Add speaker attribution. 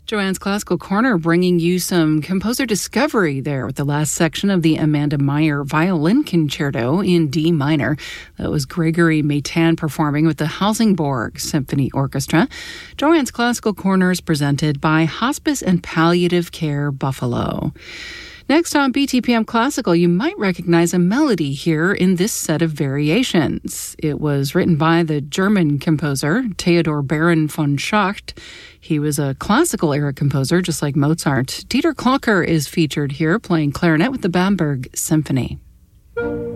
Speaker 1: Joanne's Classical Corner bringing you some composer discovery there with the last section of the Amanda Meyer Violin Concerto in D minor. That was Gregory Maitan performing with the Helsingborg Symphony Orchestra. Joanne's Classical Corner is presented by Hospice and Palliative Care Buffalo. Next on BTPM Classical, you might recognize a melody here in this set of variations. It was written by the German composer Theodor Baron von Schacht. He was a classical-era composer, just like Mozart. Dieter Klocker is featured here, playing clarinet with the Bamberg Symphony.